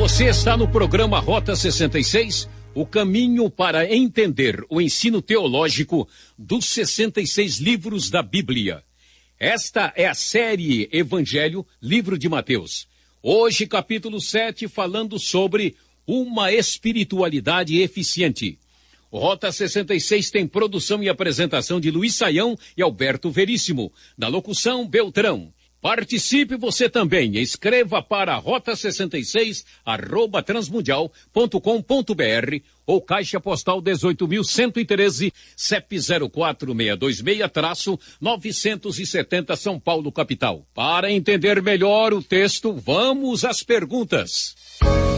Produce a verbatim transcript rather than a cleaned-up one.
Você está no programa Rota sessenta e seis, o caminho para entender o ensino teológico dos sessenta e seis livros da Bíblia. Esta é a série Evangelho, livro de Mateus. Hoje, capítulo sete, falando sobre uma espiritualidade eficiente. O Rota sessenta e seis tem produção e apresentação de Luiz Saião e Alberto Veríssimo. Na locução, Beltrão. Participe você também. Escreva para rota sessenta e seis, arroba transmundial ponto com ponto br ou Caixa Postal dezoito mil cento e treze, C E P zero quatro seis dois seis, novecentos e setenta, São Paulo, capital. Para entender melhor o texto, vamos às perguntas.